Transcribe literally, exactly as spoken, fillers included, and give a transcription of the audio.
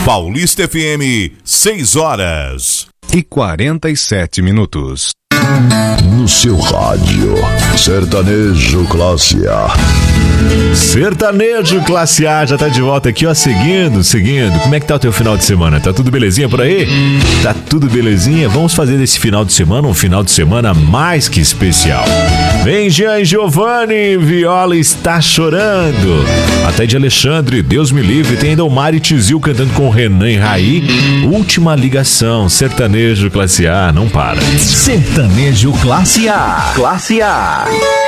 Paulista F M, seis horas e quarenta e sete minutos. No seu rádio, Sertanejo Classe A. Sertanejo Classe A já tá de volta aqui, ó, seguindo, seguindo. Como é que tá o teu final de semana? Tá tudo belezinha por aí? Tá tudo belezinha? Vamos fazer desse final de semana um final de semana mais que especial. Vem Jean e Giovanni, Viola está chorando. Até de Alexandre, Deus me livre. Tem ainda o Mari Tizil cantando com Renan e Raí. Última ligação, Sertanejo Classe A, não para. Sertanejo Classe A. Classe A.